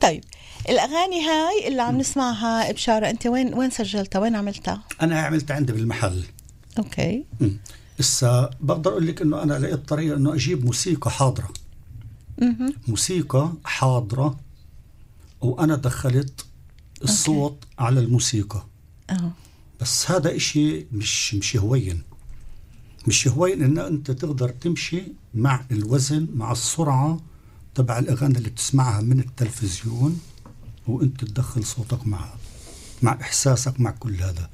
طيب الأغاني هاي اللي عم نسمعها بشارة، أنت وين سجلتها، وين عملتها؟ أنا عملتها عندي بالمحل. أوكي. إسا بقدر أقول لك إنه أنا لقيت طريقة إنه أجيب موسيقى حاضرة. موسيقى حاضرة، وأنا دخلت الصوت على الموسيقى. بس هذا إشي مش هوين. مش هوين إن أنت تقدر تمشي مع الوزن، مع السرعة تبع الأغاني اللي بتسمعها من التلفزيون، وأنت تدخل صوتك معها، مع إحساسك، مع كل هذا.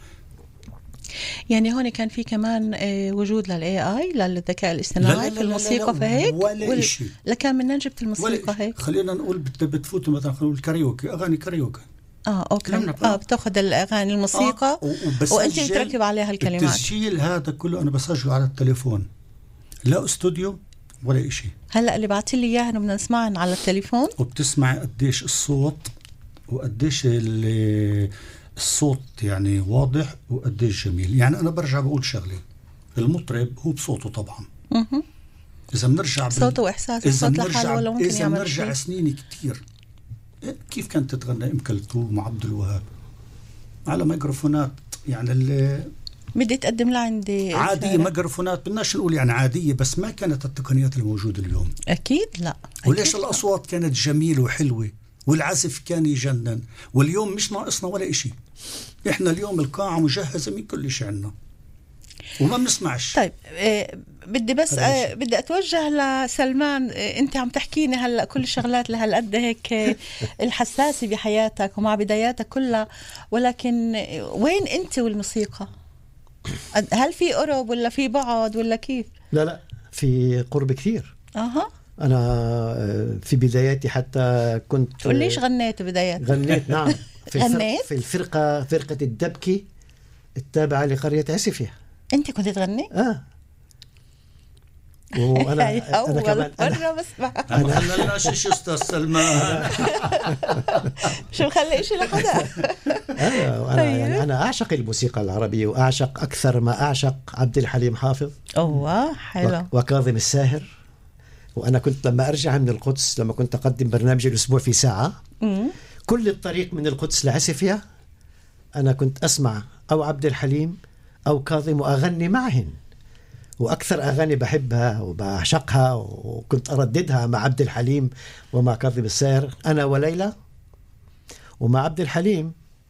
يعني هون كان في كمان وجود للAI، للذكاء الاصطناعي في الموسيقى، فهيك ولا شيء. لكان من جبت الموسيقى هيك. خلينا نقول بتفوتوا مثلا، خلينا نقول كاريوكي، أغاني كاريوكي. أوكي. بتاخذ الأغاني الموسيقى وأنت بتركب عليها الكلمات. التسجيل هذا كله أنا بسجله على التليفون، لا استوديو ولا إشي. هلأ اللي بعتي لي إياه إنه بدنا نسمعن على التليفون، وبتسمع قديش الصوت وقديش الصوت يعني واضح وقديش جميل. يعني أنا برجع بقول شغلة، المطرب هو بصوته طبعا. إذا بنرجع صوته وإحساسه، الصوت لحاله ولا ممكن إذا يعمل بنرجع شيء. سنين كتير، كيف كانت تتغنى أم كلثوم وعبد الوهاب على ميكروفونات، يعني اللي بدي تقدم لعندي عادية، ميكروفونات بدناش نقول يعني عادية، بس ما كانت التقنيات الموجودة اليوم. أكيد لا. وليش الأصوات كانت جميلة وحلوة، والعزف كان يجنن، واليوم مش ناقصنا ولا إشي. إحنا اليوم القاعة مجهزة من كل شيء عنا وما بنسمعش. طيب بدي بس بدي أتوجه لسلمان. أنت عم تحكيني هلأ كل الشغلات لهالقد هيك الحساسة بحياتك ومع بداياتك كلها، ولكن وين أنت والموسيقى؟ هل في قرب ولا في بعد ولا كيف؟ لا في قرب كثير. أنا في بداياتي حتى كنت. تقول ليش غنيت بداياتي؟ غنيت نعم. غنيت في فرقة الدبكي التابعة لقرية عسفية. أنت كنت تغني؟ وأنا كمان مرة بسمع. أنا لا شيء أستاذ سلمان. شو مخلي إشي لحدا. أنا أعشق الموسيقى العربية، وأعشق أكثر ما أعشق عبد الحليم حافظ. حلو. وكاظم الساهر. وأنا كنت لما أرجع من القدس، لما كنت أقدم برنامج الأسبوع في ساعة، كل الطريق من القدس لعسفية أنا كنت أسمع أو عبد الحليم أو كاظم وأغني معهن. وأكثر أغاني بحبها وبعشقها وكنت أرددها مع عبد الحليم ومع كاظم الساهر أنا وليلى، ومع عبد الحليم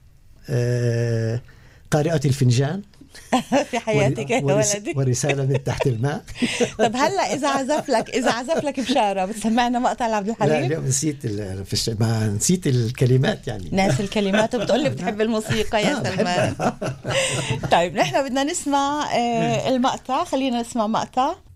قارئة الفنجان في حياتك يا ولدي، ورسالة من تحت الماء. طب هلا إذا عزف لك بشارة بتسمعنا مقطع لعبد الحليم؟ لا نسيت الكلمات، يعني ناس الكلمات، وبتقول لي بتحب الموسيقى يا سلمان. طيب نحن بدنا نسمع المقطع، خلينا نسمع مقطع.